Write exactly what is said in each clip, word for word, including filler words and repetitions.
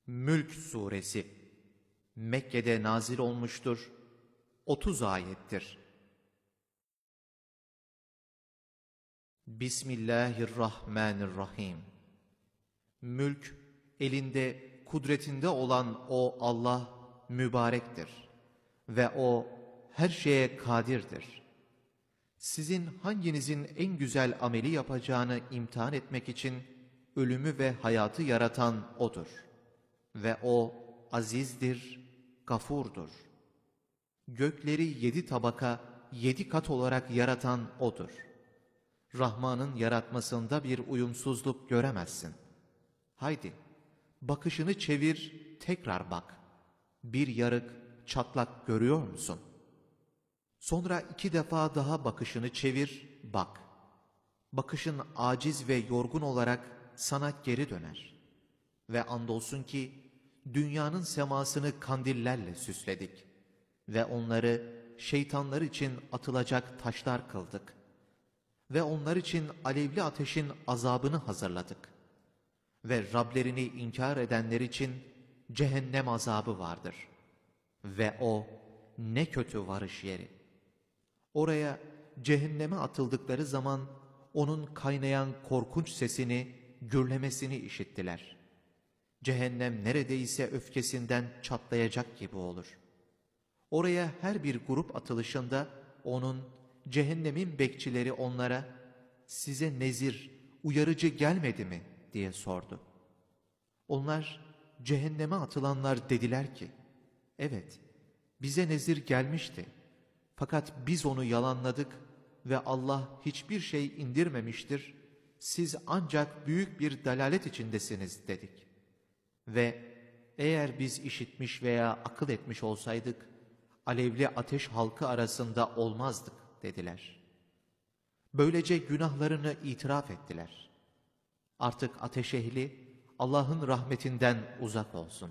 Mülk Suresi Mekke'de nazil olmuştur. otuz ayettir. Bismillahirrahmanirrahim. Mülk, elinde, kudretinde olan o Allah mübarektir ve o her şeye kadirdir. Sizin hanginizin en güzel ameli yapacağını imtihan etmek için ölümü ve hayatı yaratan O'dur. Ve O azizdir, gafurdur. Gökleri yedi tabaka, yedi kat olarak yaratan O'dur. Rahman'ın yaratmasında bir uyumsuzluk göremezsin. Haydi, bakışını çevir, tekrar bak. Bir yarık, çatlak görüyor musun? Sonra iki defa daha bakışını çevir, bak. Bakışın aciz ve yorgun olarak sana geri döner. Ve andolsun ki dünyanın semasını kandillerle süsledik ve onları şeytanlar için atılacak taşlar kıldık ve onlar için alevli ateşin azabını hazırladık ve Rablerini inkar edenler için cehennem azabı vardır ve o ne kötü varış yeri. Oraya cehenneme atıldıkları zaman onun kaynayan korkunç sesini, gürlemesini işittiler. Cehennem neredeyse öfkesinden çatlayacak gibi olur. Oraya her bir grup atılışında onun, cehennemin bekçileri onlara, size nezir, uyarıcı gelmedi mi diye sordu. Onlar, cehenneme atılanlar dediler ki, evet, bize nezir gelmişti. Fakat biz onu yalanladık ve Allah hiçbir şey indirmemiştir. Siz ancak büyük bir dalalet içindesiniz dedik. Ve eğer biz işitmiş veya akıl etmiş olsaydık, alevli ateş halkı arasında olmazdık dediler. Böylece günahlarını itiraf ettiler. Artık ateş ehli Allah'ın rahmetinden uzak olsun.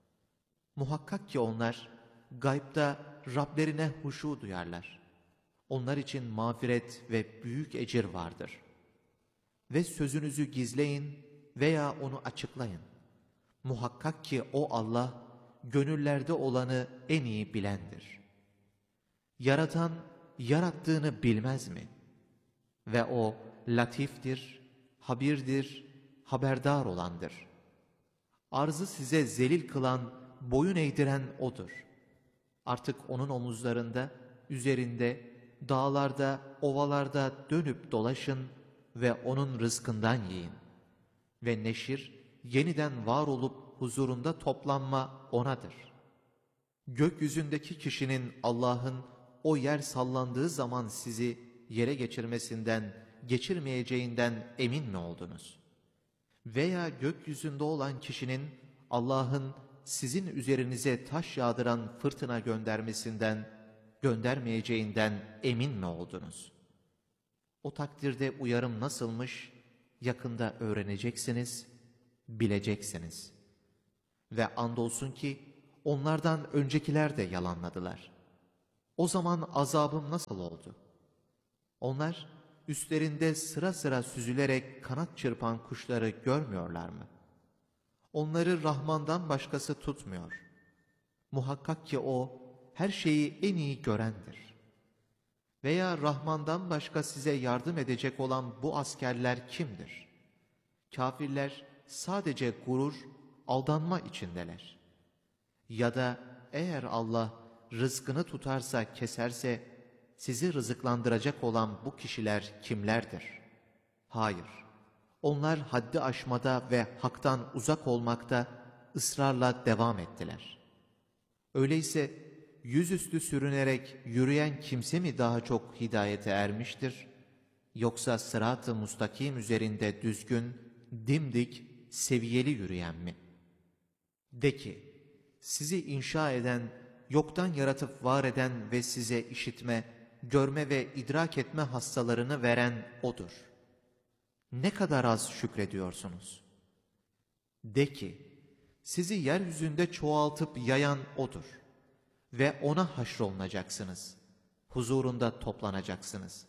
Muhakkak ki onlar gaybda Rablerine huşu duyarlar. Onlar için mağfiret ve büyük ecir vardır. Ve sözünüzü gizleyin veya onu açıklayın. Muhakkak ki o Allah, gönüllerde olanı en iyi bilendir. Yaratan, yarattığını bilmez mi? Ve o, latiftir, habirdir, haberdar olandır. Arzı size zelil kılan, boyun eğdiren O'dur. Artık O'nun omuzlarında, üzerinde, dağlarda, ovalarda dönüp dolaşın ve O'nun rızkından yiyin. Ve neşir, yeniden var olup huzurunda toplanma O'nadır. Gökyüzündeki kişinin Allah'ın o yer sallandığı zaman sizi yere geçirmesinden, geçirmeyeceğinden emin mi oldunuz? Veya gökyüzünde olan kişinin Allah'ın sizin üzerinize taş yağdıran fırtına göndermesinden, göndermeyeceğinden emin mi oldunuz? O takdirde uyarım nasılmış, yakında öğreneceksiniz, bileceksiniz. Ve andolsun ki onlardan öncekiler de yalanladılar. O zaman azabım nasıl oldu? Onlar üstlerinde sıra sıra süzülerek kanat çırpan kuşları görmüyorlar mı? Onları Rahman'dan başkası tutmuyor. Muhakkak ki O her şeyi en iyi görendir. Veya Rahman'dan başka size yardım edecek olan bu askerler kimdir? Kafirler sadece gurur, aldanma içindeler. Ya da eğer Allah rızkını tutarsa, keserse, sizi rızıklandıracak olan bu kişiler kimlerdir? Hayır, onlar haddi aşmada ve haktan uzak olmakta ısrarla devam ettiler. Öyleyse yüzüstü sürünerek yürüyen kimse mi daha çok hidayete ermiştir? Yoksa sırat-ı mustakim üzerinde düzgün, dimdik, seviyeli yürüyen mi? De ki, sizi inşa eden, yoktan yaratıp var eden ve size işitme, görme ve idrak etme hastalarını veren O'dur. Ne kadar az şükrediyorsunuz? De ki, sizi yeryüzünde çoğaltıp yayan O'dur ve O'na haşrolunacaksınız. Huzurunda toplanacaksınız.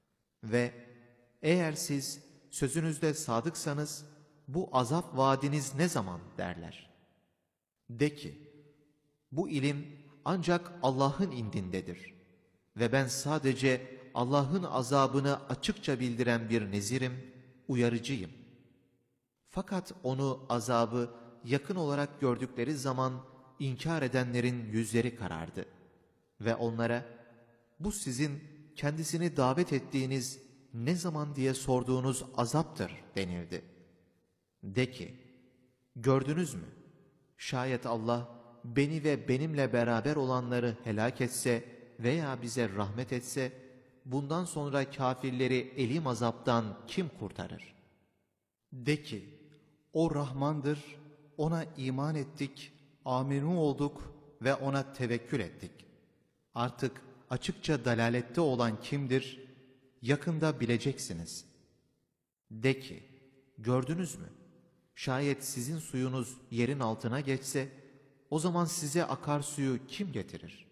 Ve eğer siz sözünüzde sadıksanız, bu azap vaadiniz ne zaman derler. De ki, bu ilim ancak Allah'ın indindedir ve ben sadece Allah'ın azabını açıkça bildiren bir nezirim, uyarıcıyım. Fakat onu, azabı yakın olarak gördükleri zaman inkar edenlerin yüzleri karardı ve onlara, bu sizin kendisini davet ettiğiniz, ne zaman diye sorduğunuz azaptır denildi. De ki, gördünüz mü? Şayet Allah beni ve benimle beraber olanları helak etse veya bize rahmet etse, bundan sonra kafirleri elim azaptan kim kurtarır? De ki, o Rahmandır, ona iman ettik, aminu olduk ve ona tevekkül ettik. Artık açıkça dalalette olan kimdir? Yakında bileceksiniz. De ki, gördünüz mü? Şayet sizin suyunuz yerin altına geçse, o zaman size akarsuyu kim getirir?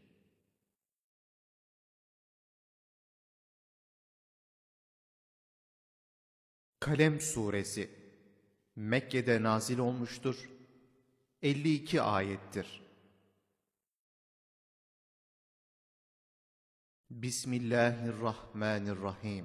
Kalem Suresi Mekke'de nazil olmuştur. elli iki ayettir. Bismillahirrahmanirrahim.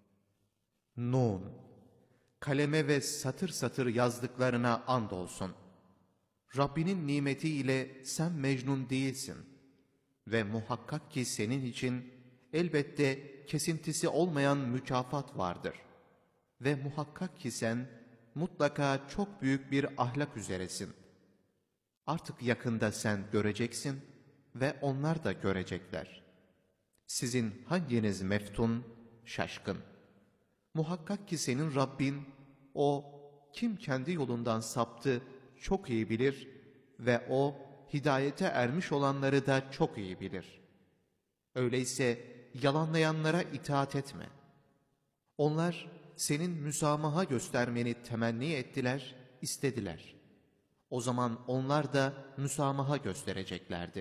Nun. Kaleme ve satır satır yazdıklarına andolsun. Rabbinin nimetiyle sen mecnun değilsin. Ve muhakkak ki senin için elbette kesintisi olmayan mükafat vardır. Ve muhakkak ki sen mutlaka çok büyük bir ahlak üzeresin. Artık yakında sen göreceksin ve onlar da görecekler. Sizin hanginiz meftun, şaşkın? Muhakkak ki senin Rabbin, o kim kendi yolundan saptı çok iyi bilir ve o hidayete ermiş olanları da çok iyi bilir. Öyleyse yalanlayanlara itaat etme. Onlar senin müsamaha göstermeni temenni ettiler, istediler. O zaman onlar da müsamaha göstereceklerdi.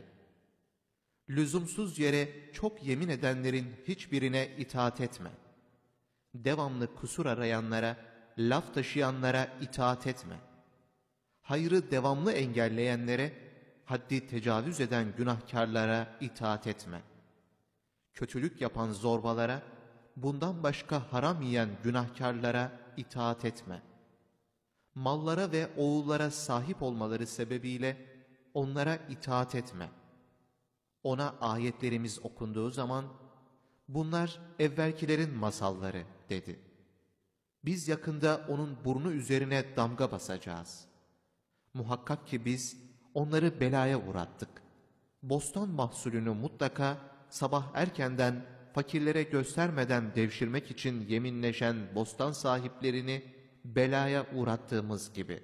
Lüzumsuz yere çok yemin edenlerin hiçbirine itaat etme. Devamlı kusur arayanlara, laf taşıyanlara itaat etme. Hayrı devamlı engelleyenlere, haddi tecavüz eden günahkarlara itaat etme. Kötülük yapan zorbalara, bundan başka haram yiyen günahkarlara itaat etme. Mallara ve oğullara sahip olmaları sebebiyle onlara itaat etme. Ona ayetlerimiz okunduğu zaman, bunlar evvelkilerin masalları dedi. Biz yakında onun burnu üzerine damga basacağız. Muhakkak ki biz onları belaya uğrattık. Bostan mahsulünü mutlaka sabah erkenden fakirlere göstermeden devşirmek için yeminleşen bostan sahiplerini belaya uğrattığımız gibi.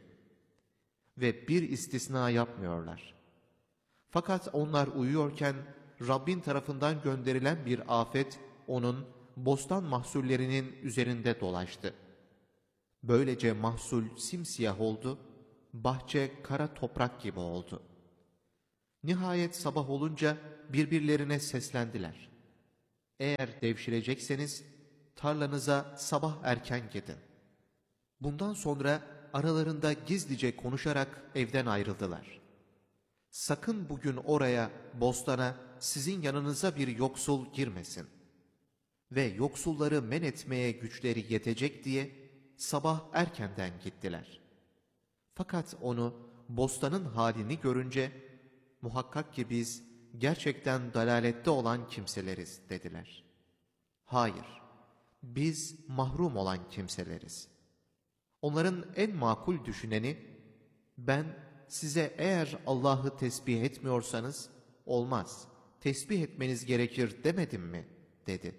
Ve bir istisna yapmıyorlar. Fakat onlar uyuyorken Rabbin tarafından gönderilen bir afet onun bostan mahsullerinin üzerinde dolaştı. Böylece mahsul simsiyah oldu, bahçe kara toprak gibi oldu. Nihayet sabah olunca birbirlerine seslendiler. Eğer devşirecekseniz tarlanıza sabah erken gidin. Bundan sonra aralarında gizlice konuşarak evden ayrıldılar. Sakın bugün oraya, bostana, sizin yanınıza bir yoksul girmesin. Ve yoksulları men etmeye güçleri yetecek diye sabah erkenden gittiler. Fakat onu, bostanın halini görünce, muhakkak ki biz gerçekten dalalette olan kimseleriz dediler. Hayır, biz mahrum olan kimseleriz. Onların en makul düşüneni, ben size eğer Allah'ı tesbih etmiyorsanız olmaz, tesbih etmeniz gerekir demedim mi dedi.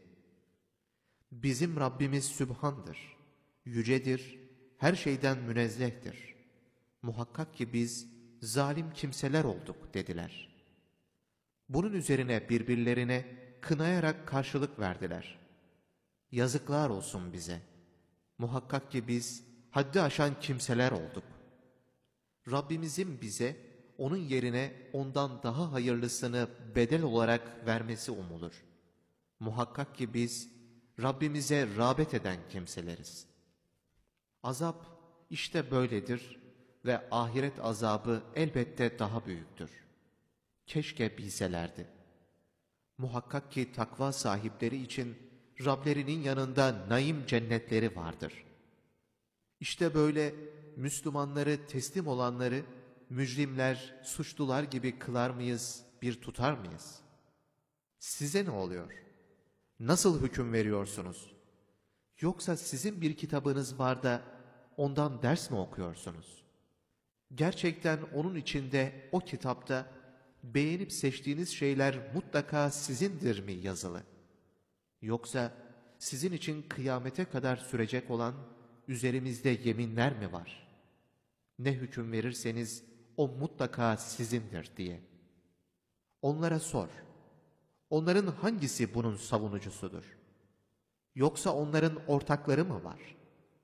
Bizim Rabbimiz Sübhan'dır, yücedir, her şeyden münezzehtir. Muhakkak ki biz zalim kimseler olduk dediler. Bunun üzerine birbirlerine kınayarak karşılık verdiler. Yazıklar olsun bize. Muhakkak ki biz haddi aşan kimseler olduk. Rabbimizin bize onun yerine ondan daha hayırlısını bedel olarak vermesi umulur. Muhakkak ki biz Rabbimize rağbet eden kimseleriz. Azap işte böyledir ve ahiret azabı elbette daha büyüktür. Keşke bilselerdi. Muhakkak ki takva sahipleri için Rablerinin yanında naim cennetleri vardır. İşte böyle Müslümanları, teslim olanları mücrimler, suçlular gibi kılar mıyız, bir tutar mıyız? Size ne oluyor? Nasıl hüküm veriyorsunuz? Yoksa sizin bir kitabınız var da ondan ders mi okuyorsunuz? Gerçekten onun içinde, o kitapta beğenip seçtiğiniz şeyler mutlaka sizindir mi yazılı? Yoksa sizin için kıyamete kadar sürecek olan üzerimizde yeminler mi var? Ne hüküm verirseniz o mutlaka sizindir diye. Onlara sor. Onların hangisi bunun savunucusudur? Yoksa onların ortakları mı var?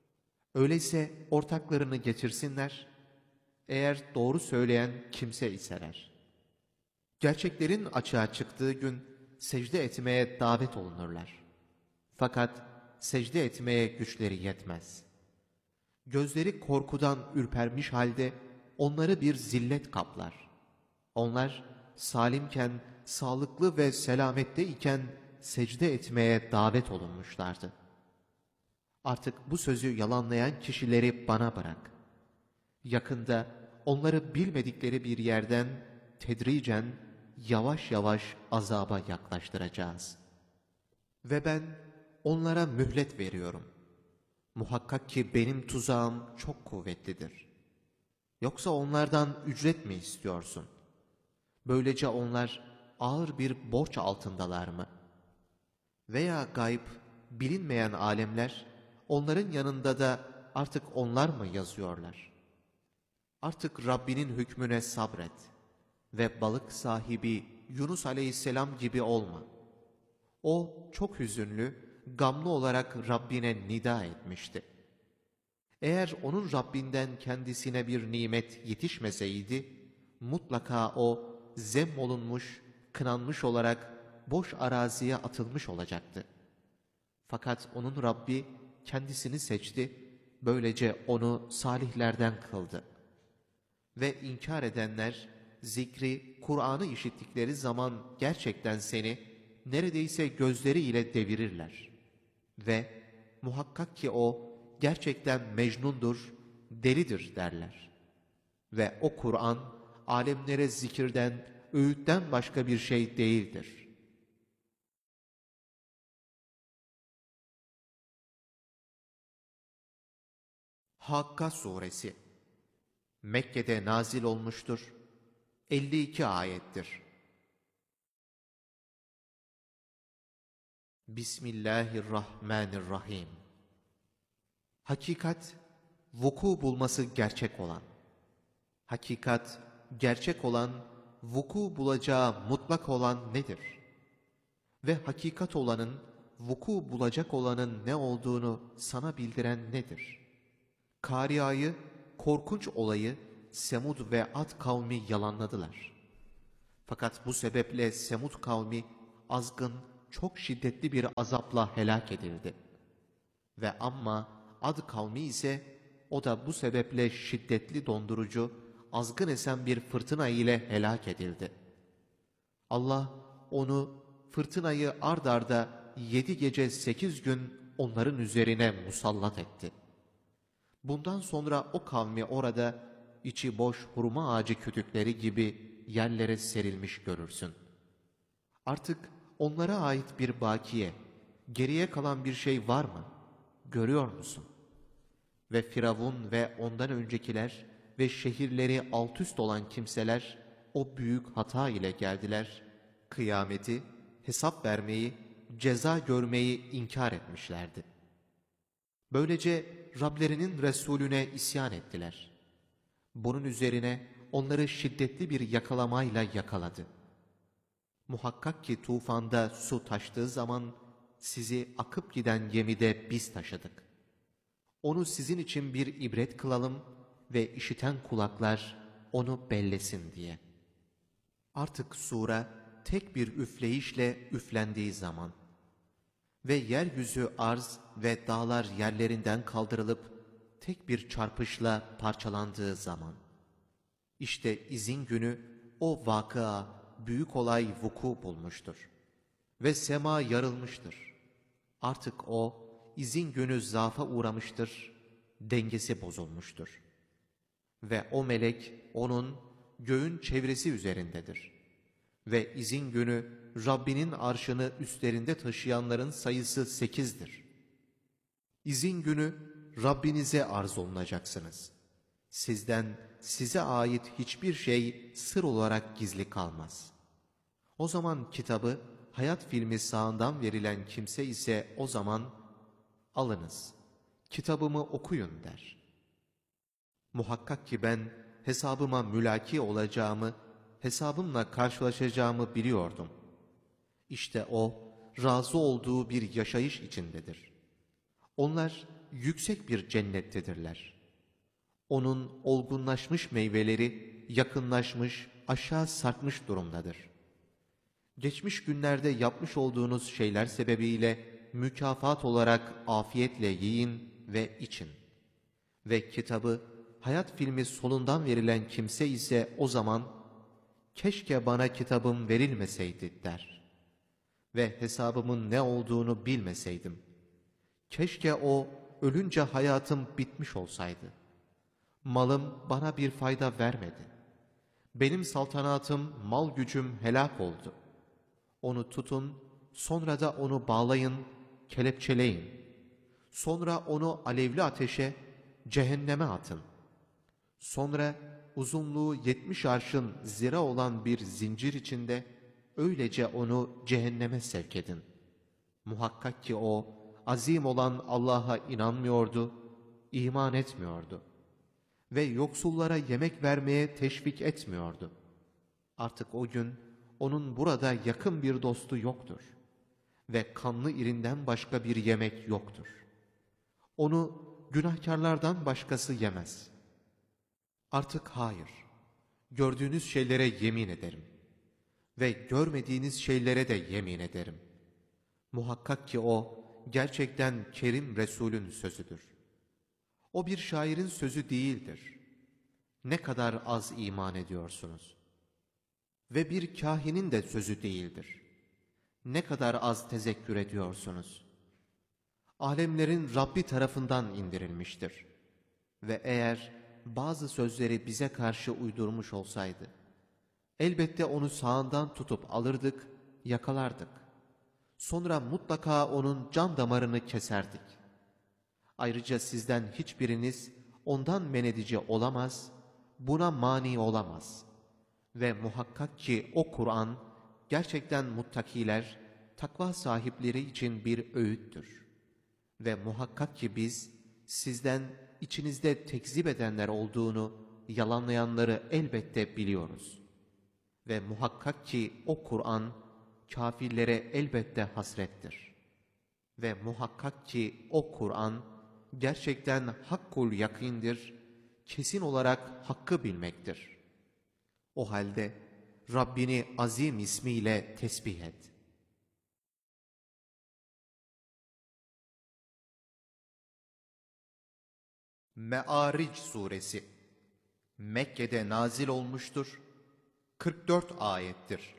Öyleyse ortaklarını getirsinler, eğer doğru söyleyen kimse iseler. Gerçeklerin açığa çıktığı gün secde etmeye davet olunurlar. Fakat secde etmeye güçleri yetmez. Gözleri korkudan ürpermiş halde onları bir zillet kaplar. Onlar salimken, sağlıklı ve selamette iken secde etmeye davet olunmuşlardı. Artık bu sözü yalanlayan kişileri bana bırak. Yakında onları bilmedikleri bir yerden tedricen, yavaş yavaş azaba yaklaştıracağız. Ve ben onlara mühlet veriyorum. Muhakkak ki benim tuzağım çok kuvvetlidir. Yoksa onlardan ücret mi istiyorsun? Böylece onlar ağır bir borç altındalar mı? Veya gayb, bilinmeyen alemler, onların yanında da artık onlar mı yazıyorlar? Artık Rabbinin hükmüne sabret ve balık sahibi Yunus aleyhisselam gibi olma. O çok hüzünlü, gamlı olarak Rabbine nida etmişti. Eğer onun Rabbinden kendisine bir nimet yetişmeseydi, mutlaka o zemmolunmuş, kınanmış olarak boş araziye atılmış olacaktı. Fakat onun Rabbi kendisini seçti, böylece onu salihlerden kıldı. Ve inkar edenler, zikri, Kur'an'ı işittikleri zaman gerçekten seni neredeyse gözleriyle devirirler. Ve muhakkak ki o gerçekten mecnundur, delidir derler. Ve o Kur'an, alemlere zikirden, öğütten başka bir şey değildir. Hakka Suresi Mekke'de nazil olmuştur. elli iki ayettir. Bismillahirrahmanirrahim. Hakikat, vuku bulması gerçek olan. Hakikat, gerçek olan, vuku bulacağı mutlak olan nedir? Ve hakikat olanın, vuku bulacak olanın ne olduğunu sana bildiren nedir? Kariayı, korkunç olayı Semud ve Ad kavmi yalanladılar. Fakat bu sebeple Semud kavmi azgın, çok şiddetli bir azapla helak edildi. Ve amma Ad kavmi ise o da bu sebeple şiddetli dondurucu, azgın esen bir fırtına ile helak edildi. Allah onu, fırtınayı ard arda yedi gece sekiz gün onların üzerine musallat etti. Bundan sonra o kavmi orada içi boş hurma ağacı kütükleri gibi yerlere serilmiş görürsün. Artık onlara ait bir bakiye, geriye kalan bir şey var mı? Görüyor musun? Ve Firavun ve ondan öncekiler ve şehirleri altüst olan kimseler o büyük hata ile geldiler. Kıyameti, hesap vermeyi, ceza görmeyi inkar etmişlerdi. Böylece Rablerinin Resulüne isyan ettiler. Bunun üzerine onları şiddetli bir yakalamayla yakaladı. Muhakkak ki tufanda su taştığı zaman sizi akıp giden gemide biz taşıdık. Onu sizin için bir ibret kılalım ve işiten kulaklar onu bellesin diye. Artık sure tek bir üfleyişle üflendiği zaman ve yeryüzü arz ve dağlar yerlerinden kaldırılıp tek bir çarpışla parçalandığı zaman. İşte izin günü o vakıa, büyük olay vuku bulmuştur. Ve sema yarılmıştır. Artık o izin günü zaafa uğramıştır, dengesi bozulmuştur. Ve o melek onun göğün çevresi üzerindedir. Ve izin günü Rabbinin arşını üstlerinde taşıyanların sayısı sekizdir. İzin günü Rabbinize arz olunacaksınız. Sizden size ait hiçbir şey sır olarak gizli kalmaz. O zaman kitabı hayat filmi sağından verilen kimse ise o zaman alınız, kitabımı okuyun der. Muhakkak ki ben hesabıma mülaki olacağımı, hesabımla karşılaşacağımı biliyordum. İşte o, razı olduğu bir yaşayış içindedir. Onlar yüksek bir cennettedirler. Onun olgunlaşmış meyveleri yakınlaşmış, aşağı sarkmış durumdadır. Geçmiş günlerde yapmış olduğunuz şeyler sebebiyle mükafat olarak afiyetle yiyin ve için. Ve kitabı hayat filmi sonundan verilen kimse ise o zaman keşke bana kitabım verilmeseydi der. Ve hesabımın ne olduğunu bilmeseydim. Keşke o ölünce hayatım bitmiş olsaydı. Malım bana bir fayda vermedi. Benim saltanatım, mal gücüm helak oldu. Onu tutun, sonra da onu bağlayın, kelepçeleyin. Sonra onu alevli ateşe, cehenneme atın. Sonra uzunluğu yetmiş arşın zira olan bir zincir içinde öylece onu cehenneme sevk edin. Muhakkak ki o azim olan Allah'a inanmıyordu, iman etmiyordu ve yoksullara yemek vermeye teşvik etmiyordu. Artık o gün onun burada yakın bir dostu yoktur ve kanlı irinden başka bir yemek yoktur. Onu günahkarlardan başkası yemez. Artık hayır, gördüğünüz şeylere yemin ederim ve görmediğiniz şeylere de yemin ederim. Muhakkak ki o gerçekten Kerim Resul'ün sözüdür. O bir şairin sözü değildir. Ne kadar az iman ediyorsunuz. Ve bir kahinin de sözü değildir. Ne kadar az tezekkür ediyorsunuz. Alemlerin Rabbi tarafından indirilmiştir. Ve eğer bazı sözleri bize karşı uydurmuş olsaydı, elbette onu sağından tutup alırdık, yakalardık. Sonra mutlaka onun can damarını keserdik. Ayrıca sizden hiçbiriniz ondan men edici olamaz, buna mani olamaz. Ve muhakkak ki o Kur'an gerçekten muttakiler, takva sahipleri için bir öğüttür. Ve muhakkak ki biz sizden içinizde tekzip edenler olduğunu, yalanlayanları elbette biliyoruz. Ve muhakkak ki o Kur'an kâfirlere elbette hasrettir. Ve muhakkak ki o Kur'an gerçekten hakkul yakindir, kesin olarak hakkı bilmektir. O halde Rabbini azim ismiyle tesbih et. Me'aric suresi Mekke'de nazil olmuştur. kırk dört ayettir.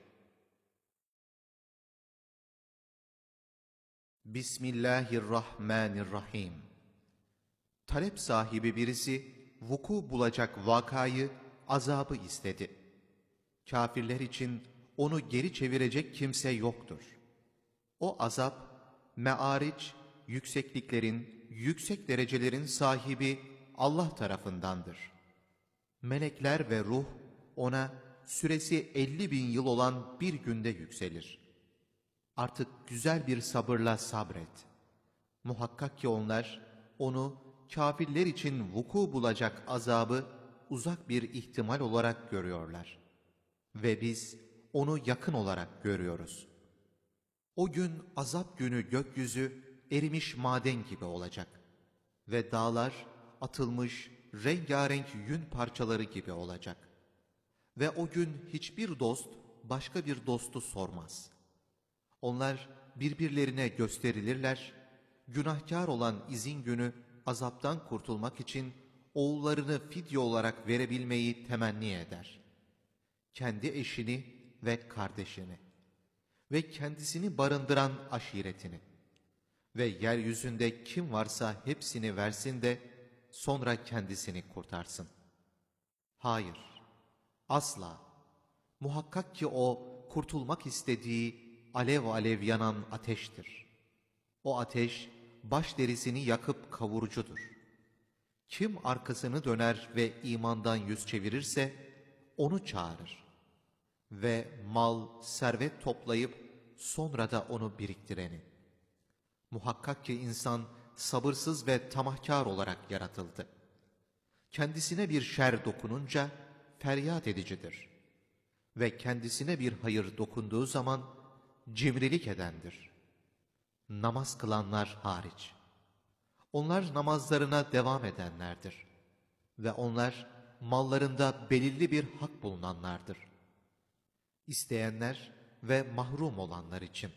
Bismillahirrahmanirrahim. Talep sahibi birisi vuku bulacak vakayı, azabı istedi. Kafirler için onu geri çevirecek kimse yoktur. O azap, me'aric, yüksekliklerin, yüksek derecelerin sahibi Allah tarafındandır. Melekler ve ruh ona süresi elli bin yıl olan bir günde yükselir. Artık güzel bir sabırla sabret. Muhakkak ki onlar onu kâfirler için vuku bulacak azabı uzak bir ihtimal olarak görüyorlar. Ve biz onu yakın olarak görüyoruz. O gün azap günü gökyüzü erimiş maden gibi olacak. Ve dağlar atılmış rengarenk yün parçaları gibi olacak. Ve o gün hiçbir dost başka bir dostu sormaz. Onlar birbirlerine gösterilirler, günahkar olan izin günü azaptan kurtulmak için oğullarını fidye olarak verebilmeyi temenni eder. Kendi eşini ve kardeşini ve kendisini barındıran aşiretini ve yeryüzünde kim varsa hepsini versin de sonra kendisini kurtarsın. Hayır, asla. Muhakkak ki o kurtulmak istediği alev alev yanan ateştir. O ateş baş derisini yakıp kavurucudur. Kim arkasını döner ve imandan yüz çevirirse onu çağırır. Ve mal, servet toplayıp sonra da onu biriktireni. Muhakkak ki insan sabırsız ve tamahkar olarak yaratıldı. Kendisine bir şer dokununca feryat edicidir. Ve kendisine bir hayır dokunduğu zaman cimrilik edendir. Namaz kılanlar hariç. Onlar namazlarına devam edenlerdir. Ve onlar mallarında belirli bir hak bulunanlardır. İsteyenler ve mahrum olanlar için.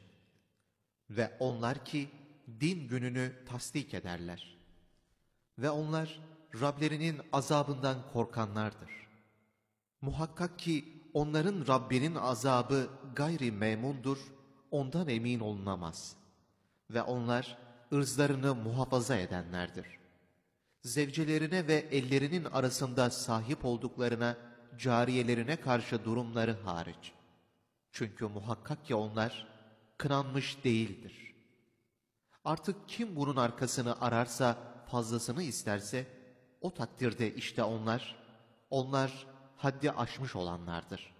Ve onlar ki din gününü tasdik ederler. Ve onlar Rablerinin azabından korkanlardır. Muhakkak ki onların Rabbinin azabı gayri memundur, ondan emin olunamaz. Ve onlar ırzlarını muhafaza edenlerdir. Zevcelerine ve ellerinin arasında sahip olduklarına, cariyelerine karşı durumları hariç. Çünkü muhakkak ki onlar kınanmış değildir. Artık kim bunun arkasını ararsa, fazlasını isterse, o takdirde işte onlar, onlar haddi aşmış olanlardır.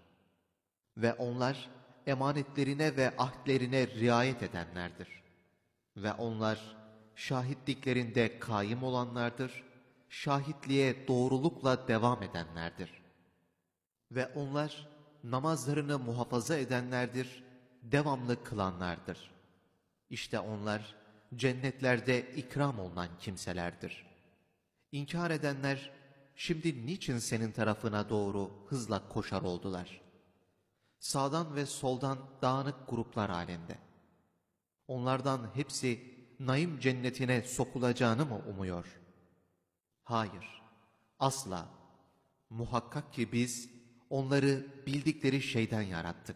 Ve onlar emanetlerine ve ahdlerine riayet edenlerdir. Ve onlar şahitliklerinde kaim olanlardır, şahitliğe doğrulukla devam edenlerdir. Ve onlar namazlarını muhafaza edenlerdir, devamlı kılanlardır. İşte onlar cennetlerde ikram olunan kimselerdir. İnkar edenler şimdi niçin senin tarafına doğru hızla koşar oldular? Sağdan ve soldan dağınık gruplar halinde. Onlardan hepsi naim cennetine sokulacağını mı umuyor? Hayır, asla. Muhakkak ki biz onları bildikleri şeyden yarattık.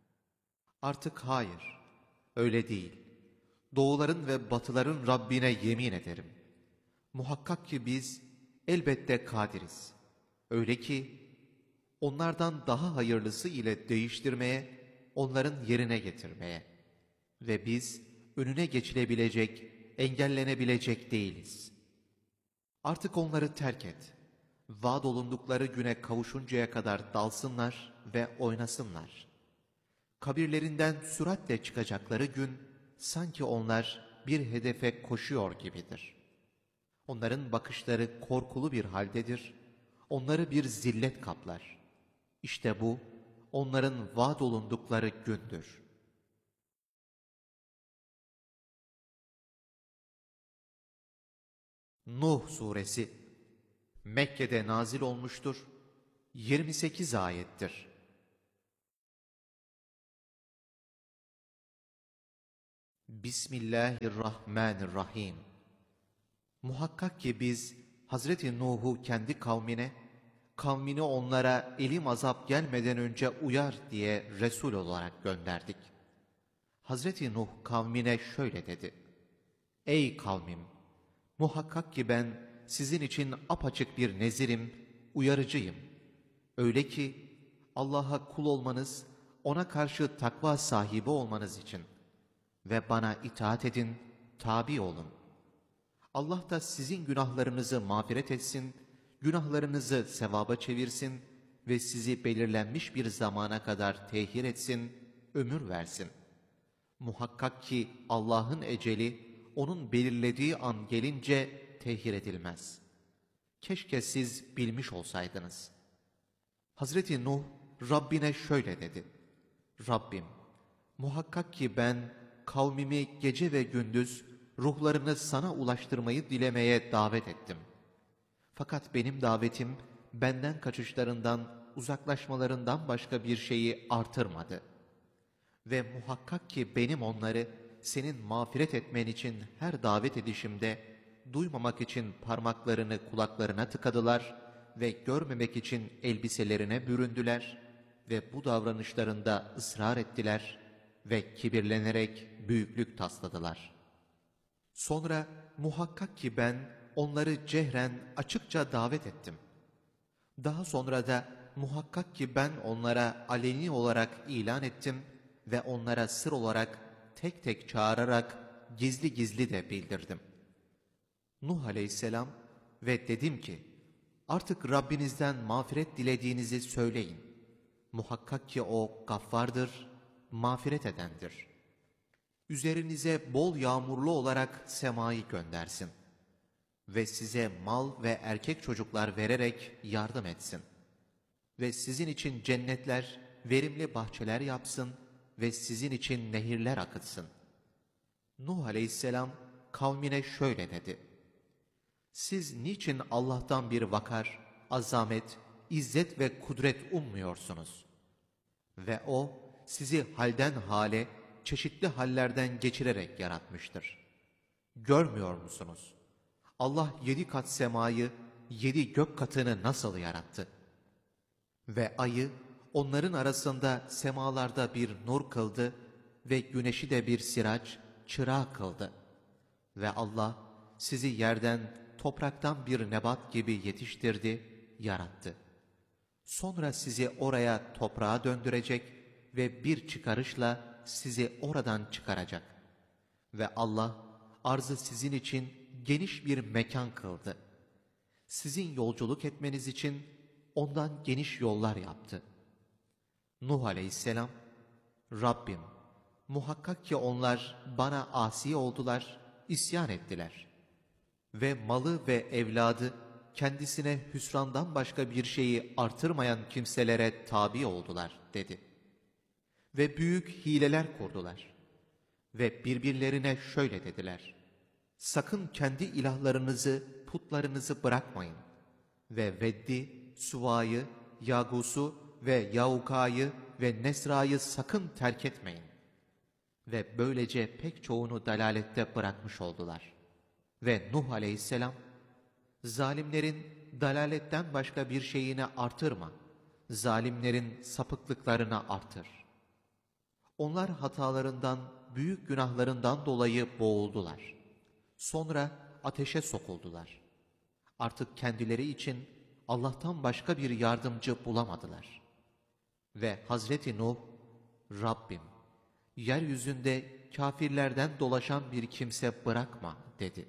Artık hayır, öyle değil. Doğuların ve batıların Rabbine yemin ederim. Muhakkak ki biz elbette kadiriz. Öyle ki onlardan daha hayırlısı ile değiştirmeye, onların yerine getirmeye. Ve biz önüne geçilebilecek, engellenebilecek değiliz. Artık onları terk et. Vaad olundukları güne kavuşuncaya kadar dalsınlar ve oynasınlar. Kabirlerinden süratle çıkacakları gün, sanki onlar bir hedefe koşuyor gibidir. Onların bakışları korkulu bir haldedir, onları bir zillet kaplar. İşte bu, onların vaad olundukları gündür. Nuh Suresi Mekke'de nazil olmuştur, yirmi sekiz ayettir. Bismillahirrahmanirrahim. Muhakkak ki biz Hazreti Nuh'u kendi kavmine, kavmini onlara elim azap gelmeden önce uyar diye Resul olarak gönderdik. Hazreti Nuh kavmine şöyle dedi: Ey kavmim! Muhakkak ki ben sizin için apaçık bir nezirim, uyarıcıyım. Öyle ki Allah'a kul olmanız, ona karşı takva sahibi olmanız için ve bana itaat edin, tabi olun. Allah da sizin günahlarınızı mağfiret etsin, günahlarınızı sevaba çevirsin ve sizi belirlenmiş bir zamana kadar tehir etsin, ömür versin. Muhakkak ki Allah'ın eceli, onun belirlediği an gelince tehir edilmez. Keşke siz bilmiş olsaydınız. Hazreti Nuh Rabbine şöyle dedi: Rabbim, muhakkak ki ben kavmimi gece ve gündüz ruhlarını sana ulaştırmayı dilemeye davet ettim. Fakat benim davetim benden kaçışlarından, uzaklaşmalarından başka bir şeyi artırmadı. Ve muhakkak ki benim onları senin mağfiret etmen için her davet edişimde duymamak için parmaklarını kulaklarına tıkadılar ve görmemek için elbiselerine büründüler ve bu davranışlarında ısrar ettiler ve kibirlenerek büyüklük tasladılar. Sonra muhakkak ki ben onları cehren açıkça davet ettim. Daha sonra da muhakkak ki ben onlara aleni olarak ilan ettim ve onlara sır olarak tek tek çağırarak gizli gizli de bildirdim. Nuh aleyhisselam ve dedim ki, artık Rabbinizden mağfiret dilediğinizi söyleyin. Muhakkak ki O gaffardır, mağfiret edendir. Üzerinize bol yağmurlu olarak semayı göndersin ve size mal ve erkek çocuklar vererek yardım etsin. Ve sizin için cennetler, verimli bahçeler yapsın ve sizin için nehirler akıtsın. Nuh aleyhisselam kavmine şöyle dedi: siz niçin Allah'tan bir vakar, azamet, izzet ve kudret ummuyorsunuz? Ve O sizi halden hale, çeşitli hallerden geçirerek yaratmıştır. Görmüyor musunuz? Allah yedi kat semayı, yedi gök katını nasıl yarattı? Ve ayı onların arasında semalarda bir nur kıldı ve güneşi de bir siraç, çırağı kıldı. Ve Allah sizi yerden, topraktan bir nebat gibi yetiştirdi, yarattı. Sonra sizi oraya toprağa döndürecek ve bir çıkarışla sizi oradan çıkaracak. Ve Allah arzı sizin için geniş bir mekan kıldı. Sizin yolculuk etmeniz için ondan geniş yollar yaptı. Nuh aleyhisselam, Rabbim, muhakkak ki onlar bana asi oldular, isyan ettiler. Ve malı ve evladı kendisine hüsrandan başka bir şeyi artırmayan kimselere tabi oldular dedi. Ve büyük hileler kurdular. Ve birbirlerine şöyle dediler: sakın kendi ilahlarınızı, putlarınızı bırakmayın. Ve Veddi, Suva'yı, Yagus'u ve Yauka'yı ve Nesra'yı sakın terk etmeyin. Ve böylece pek çoğunu dalalette bırakmış oldular. Ve Nuh aleyhisselam, zalimlerin dalaletten başka bir şeyini artırma, zalimlerin sapıklıklarını artır. Onlar hatalarından, büyük günahlarından dolayı boğuldular. Sonra ateşe sokuldular. Artık kendileri için Allah'tan başka bir yardımcı bulamadılar. Ve Hazreti Nuh, Rabbim, yeryüzünde kâfirlerden dolaşan bir kimse bırakma dedi.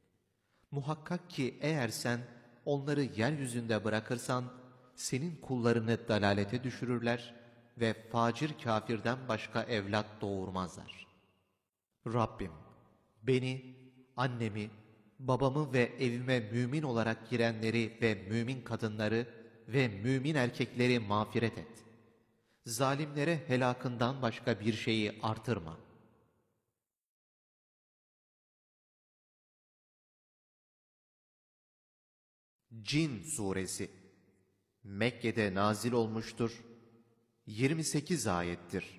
Muhakkak ki eğer sen onları yeryüzünde bırakırsan, senin kullarını dalalete düşürürler ve facir kâfirden başka evlat doğurmazlar. Rabbim, beni, annemi, babamı ve evime mümin olarak girenleri ve mümin kadınları ve mümin erkekleri mağfiret et. Zalimlere helakından başka bir şeyi artırma. Cin Suresi Mekke'de nazil olmuştur. yirmi sekiz ayettir.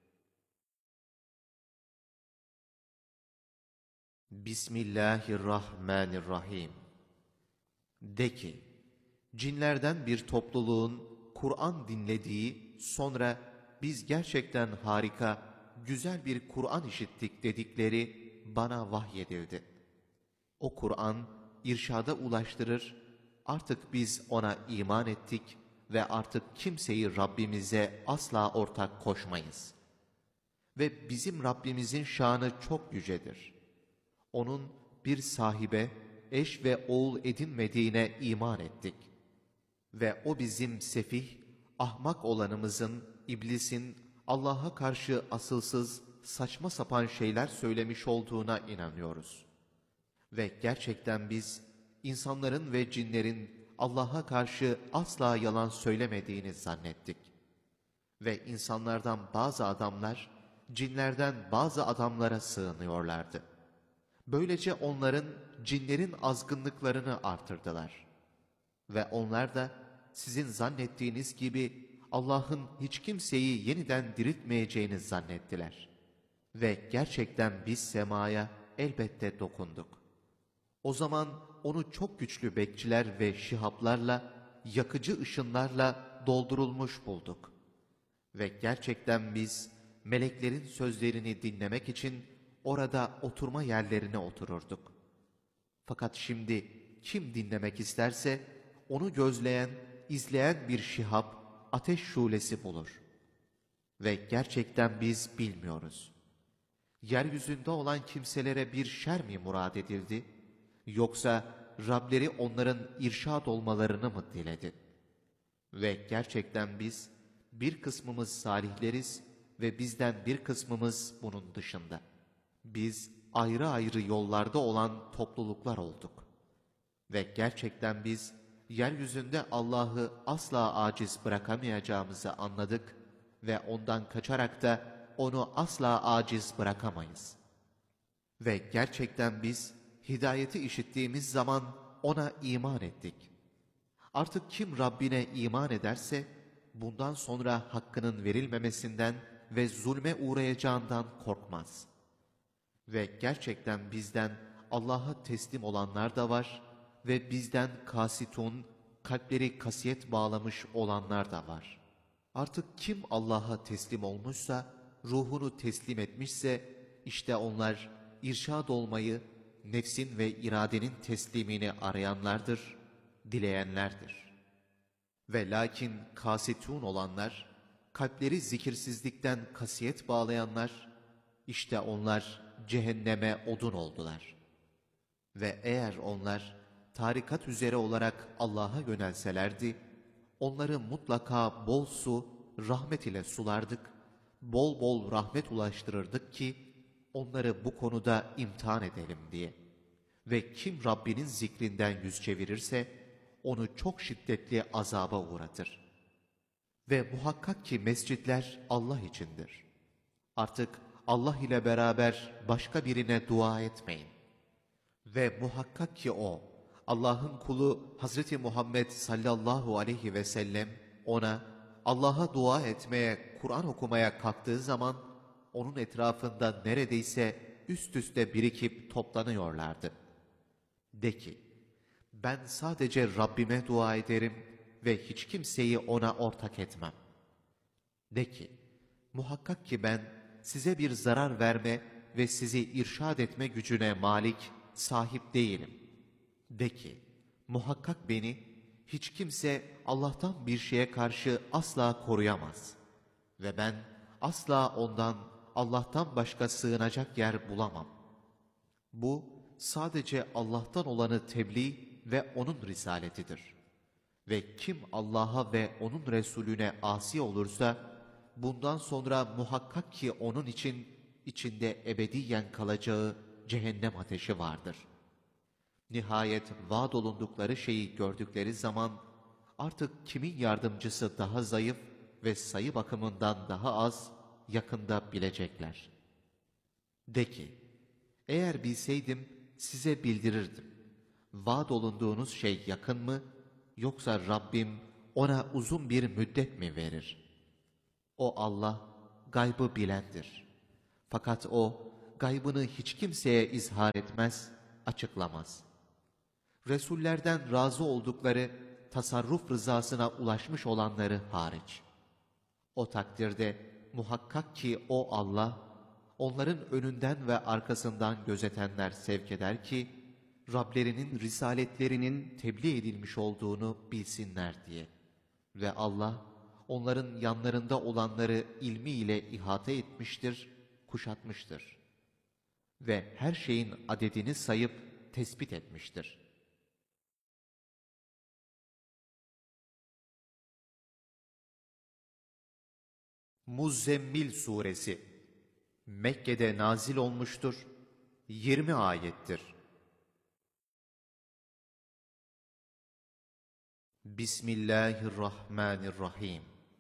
Bismillahirrahmanirrahim. De ki, cinlerden bir topluluğun Kur'an dinlediği, sonra biz gerçekten harika, güzel bir Kur'an işittik dedikleri bana vahyedildi. O Kur'an irşada ulaştırır, artık biz ona iman ettik ve artık kimseyi Rabbimize asla ortak koşmayız. Ve bizim Rabbimizin şanı çok yücedir. Onun bir sahibe, eş ve oğul edinmediğine iman ettik. Ve o bizim sefih, ahmak olanımızın, iblisin Allah'a karşı asılsız, saçma sapan şeyler söylemiş olduğuna inanıyoruz. Ve gerçekten biz, insanların ve cinlerin Allah'a karşı asla yalan söylemediğini zannettik. Ve insanlardan bazı adamlar, cinlerden bazı adamlara sığınıyorlardı. Böylece onların, cinlerin azgınlıklarını artırdılar. Ve onlar da sizin zannettiğiniz gibi Allah'ın hiç kimseyi yeniden diriltmeyeceğini zannettiler. Ve gerçekten biz semaya elbette dokunduk. O zaman onu çok güçlü bekçiler ve şihaplarla, yakıcı ışınlarla doldurulmuş bulduk. Ve gerçekten biz meleklerin sözlerini dinlemek için orada oturma yerlerine otururduk. Fakat şimdi kim dinlemek isterse onu gözleyen, izleyen bir şihap, ateş şulesi bulur. Ve gerçekten biz bilmiyoruz. Yeryüzünde olan kimselere bir şer mi murad edildi, yoksa Rableri onların irşad olmalarını mı diledi? Ve gerçekten biz bir kısmımız salihleriz ve bizden bir kısmımız bunun dışında. Biz ayrı ayrı yollarda olan topluluklar olduk. Ve gerçekten biz yeryüzünde Allah'ı asla aciz bırakamayacağımızı anladık ve ondan kaçarak da onu asla aciz bırakamayız. Ve gerçekten biz hidayeti işittiğimiz zaman ona iman ettik. Artık kim Rabbine iman ederse, bundan sonra hakkının verilmemesinden ve zulme uğrayacağından korkmaz. Ve gerçekten bizden Allah'a teslim olanlar da var ve bizden kasitun, kalpleri kasiyet bağlamış olanlar da var. Artık kim Allah'a teslim olmuşsa, ruhunu teslim etmişse, işte onlar irşad olmayı, nefsin ve iradenin teslimini arayanlardır, dileyenlerdir. Ve lakin kasitun olanlar, kalpleri zikirsizlikten kasiyet bağlayanlar, işte onlar cehenneme odun oldular. Ve eğer onlar tarikat üzere olarak Allah'a yönelselerdi, onları mutlaka bol su, rahmet ile sulardık, bol bol rahmet ulaştırırdık ki, onları bu konuda imtihan edelim diye. Ve kim Rabbinin zikrinden yüz çevirirse, onu çok şiddetli azaba uğratır. Ve muhakkak ki mescitler Allah içindir. Artık Allah ile beraber başka birine dua etmeyin. Ve muhakkak ki o, Allah'ın kulu Hazreti Muhammed sallallahu aleyhi ve sellem ona Allah'a dua etmeye, Kur'an okumaya kalktığı zaman onun etrafında neredeyse üst üste birikip toplanıyorlardı. De ki, ben sadece Rabbime dua ederim ve hiç kimseyi ona ortak etmem. De ki, muhakkak ki ben size bir zarar verme ve sizi irşad etme gücüne malik, sahip değilim. De ki, muhakkak beni hiç kimse Allah'tan bir şeye karşı asla koruyamaz. Ve ben asla ondan, Allah'tan başka sığınacak yer bulamam. Bu sadece Allah'tan olanı tebliğ ve onun risaletidir. Ve kim Allah'a ve onun Resulüne asi olursa, bundan sonra muhakkak ki onun için içinde ebediyen kalacağı cehennem ateşi vardır. Nihayet vaad olundukları şeyi gördükleri zaman, artık kimin yardımcısı daha zayıf ve sayı bakımından daha az, yakında bilecekler. De ki, eğer bilseydim size bildirirdim. Vaad olunduğunuz şey yakın mı, yoksa Rabbim ona uzun bir müddet mi verir? O Allah gaybı bilendir. Fakat o gaybını hiç kimseye izhar etmez, açıklamaz. Resullerden razı oldukları tasarruf rızasına ulaşmış olanları hariç. O takdirde muhakkak ki o Allah, onların önünden ve arkasından gözetenler sevk eder ki, Rablerinin risaletlerinin tebliğ edilmiş olduğunu bilsinler diye. Ve Allah, onların yanlarında olanları ilmiyle ihate etmiştir, kuşatmıştır. Ve her şeyin adedini sayıp tespit etmiştir. Muzzemmil Suresi Mekke'de nazil olmuştur, yirmi ayettir. Bismillahirrahmanirrahim.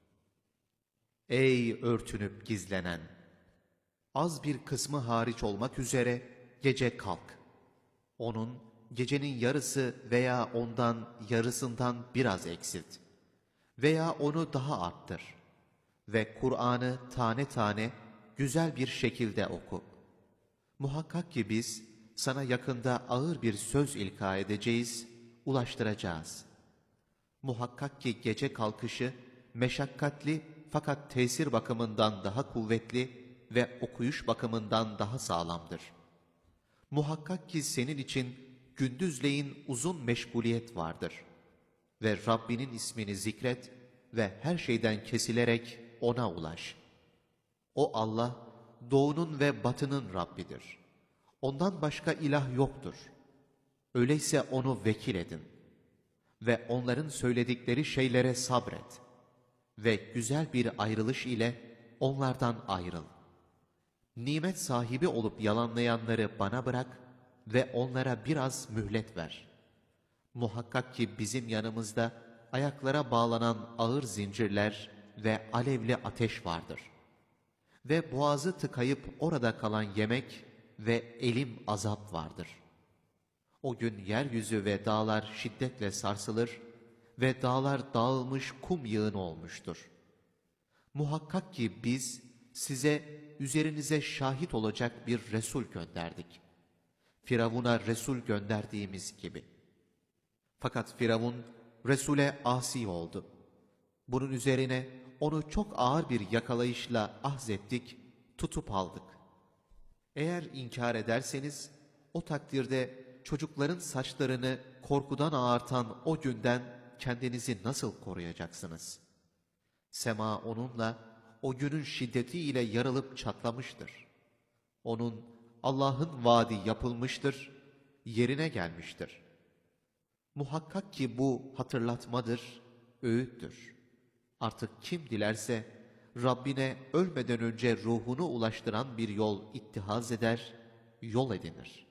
Ey örtünüp gizlenen! Az bir kısmı hariç olmak üzere gece kalk. Onun gecenin yarısı veya ondan yarısından biraz eksilt. Veya onu daha arttır. Ve Kur'an'ı tane tane güzel bir şekilde oku. Muhakkak ki biz sana yakında ağır bir söz ilka edeceğiz, ulaştıracağız. Muhakkak ki gece kalkışı meşakkatli fakat tesir bakımından daha kuvvetli ve okuyuş bakımından daha sağlamdır. Muhakkak ki senin için gündüzleyin uzun meşguliyet vardır. Ve Rabbinin ismini zikret ve her şeyden kesilerek O'na ulaş. O Allah, doğunun ve batının Rabbidir. Ondan başka ilah yoktur. Öyleyse O'nu vekil edin. Ve onların söyledikleri şeylere sabret. Ve güzel bir ayrılış ile onlardan ayrıl. Nimet sahibi olup yalanlayanları bana bırak ve onlara biraz mühlet ver. Muhakkak ki bizim yanımızda ayaklara bağlanan ağır zincirler ve alevli ateş vardır. Ve boğazı tıkayıp orada kalan yemek ve elim azap vardır. O gün yeryüzü ve dağlar şiddetle sarsılır ve dağlar dağılmış kum yığını olmuştur. Muhakkak ki biz size üzerinize şahit olacak bir Resul gönderdik. Firavun'a Resul gönderdiğimiz gibi. Fakat Firavun Resul'e asi oldu. Bunun üzerine onu çok ağır bir yakalayışla ahzettik, tutup aldık. Eğer inkar ederseniz o takdirde çocukların saçlarını korkudan ağartan o günden kendinizi nasıl koruyacaksınız? Sema onunla o günün şiddetiyle yarılıp çatlamıştır. Onun Allah'ın vaadi yapılmıştır, yerine gelmiştir. Muhakkak ki bu hatırlatmadır, öğüttür. Artık kim dilerse Rabbine ölmeden önce ruhunu ulaştıran bir yol ittihaz eder, yol edinir.